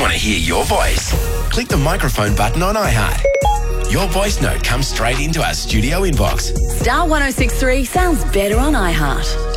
want to hear your voice? Click the microphone button on iHeart. Your voice note comes straight into our studio inbox. Star 1063 sounds better on iHeart.